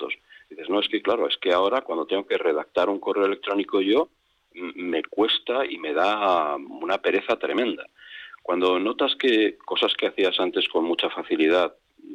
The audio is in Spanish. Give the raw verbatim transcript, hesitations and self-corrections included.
minutos. Dices, no, es que claro, es que ahora cuando tengo que redactar un correo electrónico yo, me cuesta y me da una pereza tremenda. Cuando notas que cosas que hacías antes con mucha facilidad